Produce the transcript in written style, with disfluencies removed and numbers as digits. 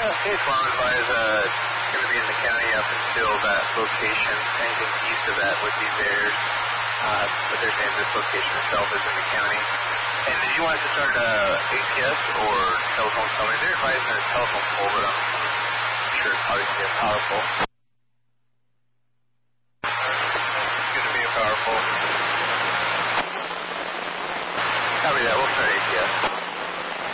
Okay, so I'm advised going to be in the county up until that location. Anything east of that would be theirs. But they're saying this location itself is in the county. And did you want us to start ATS or telephone company? They're advising a telephone pole, but I'm sure it's probably going to be a power pole.